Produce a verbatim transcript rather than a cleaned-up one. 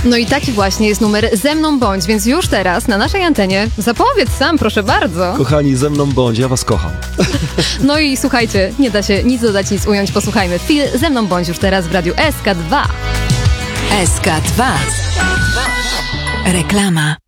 No i taki właśnie jest numer Ze mną bądź, więc już teraz na naszej antenie zapowiedz sam, proszę bardzo. Kochani, ze mną bądź, ja was kocham. No i słuchajcie, nie da się nic dodać, nic ująć, posłuchajmy. Film Ze mną bądź już teraz w radiu S K dwa. S K dwa. Reklama.